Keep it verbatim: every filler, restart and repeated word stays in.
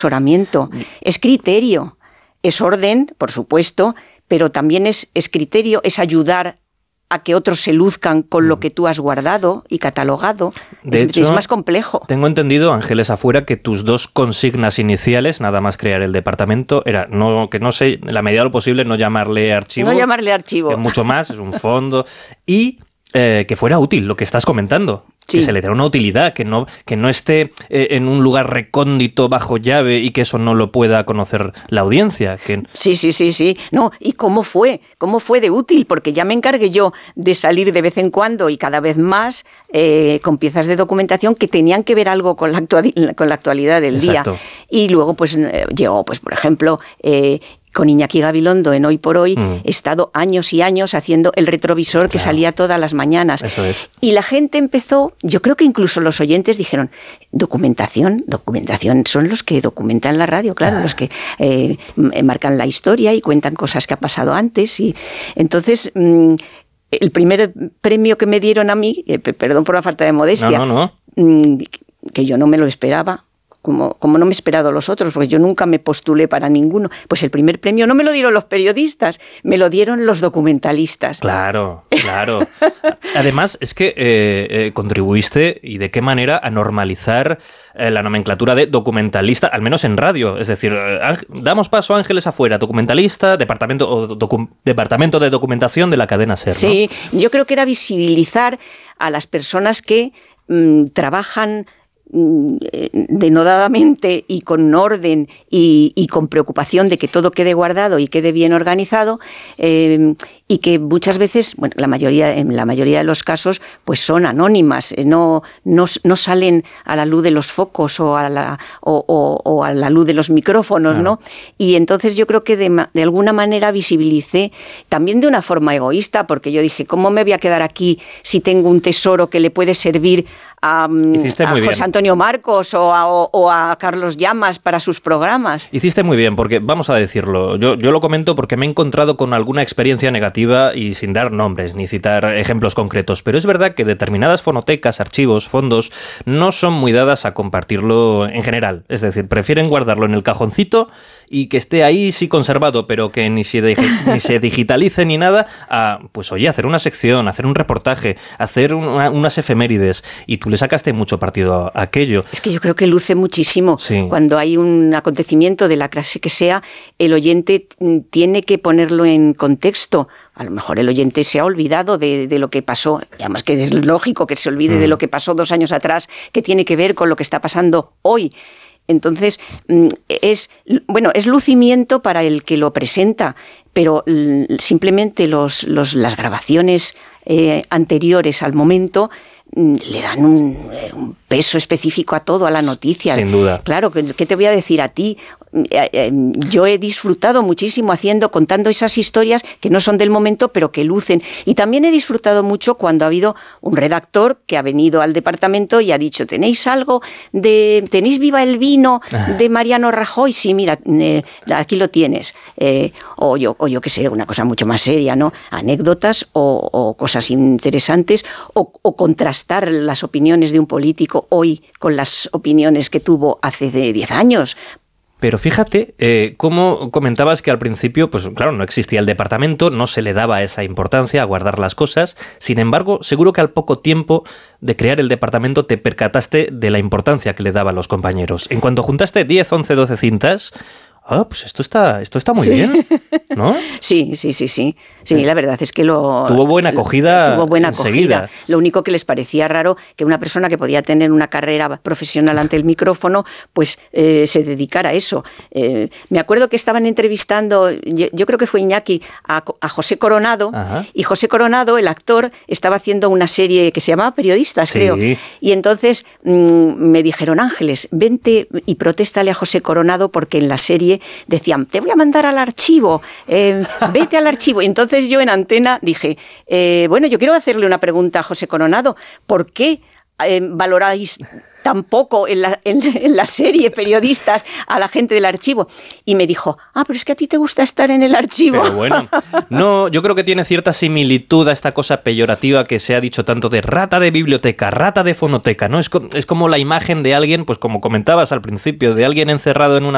asesoramiento, es criterio, es orden, por supuesto, pero también es, es criterio, es ayudar a que otros se luzcan con lo que tú has guardado y catalogado. De es, hecho, es más complejo. Tengo entendido, Ángeles Afuera, que tus dos consignas iniciales, nada más crear el departamento, era no, que no sé, en la medida de lo posible, no llamarle archivo. No llamarle archivo. Que mucho más, es un fondo. Y eh, que fuera útil, lo que estás comentando. Sí. Que se le dé una utilidad, que no, que no esté eh, en un lugar recóndito bajo llave y que eso no lo pueda conocer la audiencia. Que... Sí, sí, sí, sí. No, ¿y cómo fue? ¿Cómo fue de útil? Porque ya me encargué yo de salir de vez en cuando y cada vez más eh, con piezas de documentación que tenían que ver algo con la, actual, con la actualidad del Exacto. día. Y luego pues eh, llegó, pues por ejemplo... Eh, con Iñaki Gabilondo en Hoy por Hoy, mm. he estado años y años haciendo el retrovisor que claro. salía todas las mañanas. Eso es. Y la gente empezó, yo creo que incluso los oyentes dijeron, documentación, documentación, son los que documentan la radio, claro, ah. los que eh, marcan la historia y cuentan cosas que ha pasado antes. Y entonces... Mmm, el primer premio que me dieron a mí, eh, perdón por la falta de modestia, no, no, no. Mmm, que yo no me lo esperaba, Como, como no me he esperado los otros, porque yo nunca me postulé para ninguno. Pues el primer premio no me lo dieron los periodistas, me lo dieron los documentalistas. Claro, claro. Además, es que eh, eh, contribuiste, y de qué manera, a normalizar eh, la nomenclatura de documentalista, al menos en radio. Es decir, eh, damos paso a Ángeles Afuera, documentalista, departamento, o docu, departamento de documentación de la cadena SER, ¿no? Sí, yo creo que era visibilizar a las personas que mmm, trabajan denodadamente y con orden y, y con preocupación de que todo quede guardado y quede bien organizado, eh, y que muchas veces, bueno, la mayoría, en la mayoría de los casos, pues son anónimas, no, no, no salen a la luz de los focos o a la, o, o, o a la luz de los micrófonos, ¿no? ¿no? Y entonces yo creo que de, de alguna manera visibilicé, también de una forma egoísta, porque yo dije, ¿cómo me voy a quedar aquí si tengo un tesoro que le puede servir a, a José Antonio Marcos o a, o, o a Carlos Llamas para sus programas? Hiciste muy bien, porque vamos a decirlo, yo, yo lo comento porque me he encontrado con alguna experiencia negativa y sin dar nombres ni citar ejemplos concretos, pero es verdad que determinadas fonotecas, archivos, fondos, no son muy dadas a compartirlo en general, es decir, prefieren guardarlo en el cajoncito y que esté ahí sí conservado, pero que ni se, de, ni se digitalice ni nada, a, pues oye, hacer una sección, hacer un reportaje, hacer una, unas efemérides, y tú le sacaste mucho partido a aquello. Es que yo creo que luce muchísimo. Sí. Cuando hay un acontecimiento de la clase que sea, el oyente tiene que ponerlo en contexto. A lo mejor el oyente se ha olvidado de, de lo que pasó, y además que es lógico que se olvide mm. de lo que pasó dos años atrás, que tiene que ver con lo que está pasando hoy. Entonces, es, bueno, es lucimiento para el que lo presenta, pero simplemente los, los, las grabaciones eh, anteriores al momento le dan un, un peso específico a todo, a la noticia. Sin duda. Claro, ¿qué, qué te voy a decir a ti? Yo he disfrutado muchísimo haciendo, contando esas historias que no son del momento, pero que lucen. Y también he disfrutado mucho cuando ha habido un redactor que ha venido al departamento y ha dicho, ¿tenéis algo de, tenéis Viva el Vino de Mariano Rajoy? Sí, mira, eh, aquí lo tienes. Eh, o yo, o yo qué sé, una cosa mucho más seria, ¿no? Anécdotas o, o cosas interesantes, o, o contrastar las opiniones de un político hoy con las opiniones que tuvo hace de diez años. Pero fíjate, eh, cómo comentabas que al principio, pues claro, no existía el departamento, no se le daba esa importancia a guardar las cosas. Sin embargo, seguro que al poco tiempo de crear el departamento te percataste de la importancia que le daban los compañeros. En cuanto juntaste diez, once, doce cintas, ah, pues esto está, esto está muy sí. bien, ¿no? Sí, sí, sí, sí. Sí, la verdad es que lo... Tuvo buena acogida Tuvo buena enseguida. acogida. Lo único que les parecía raro, que una persona que podía tener una carrera profesional ante el micrófono, pues eh, se dedicara a eso. Eh, me acuerdo que estaban entrevistando, yo, yo creo que fue Iñaki, a, a José Coronado, Ajá. y José Coronado, el actor, estaba haciendo una serie que se llamaba Periodistas, sí. creo. Y entonces mmm, me dijeron, Ángeles, vente y protéstale a José Coronado porque en la serie decían, te voy a mandar al archivo, eh, vete al archivo. Y entonces yo en antena dije, eh, bueno, yo quiero hacerle una pregunta a José Coronado, ¿por qué eh, valoráis tan poco en la, en, en la serie Periodistas a la gente del archivo? Y me dijo, ah, pero es que a ti te gusta estar en el archivo. Pero bueno, no, yo creo que tiene cierta similitud a esta cosa peyorativa que se ha dicho tanto de rata de biblioteca, rata de fonoteca, ¿no? Es, co- es como la imagen de alguien, pues como comentabas al principio, de alguien encerrado en una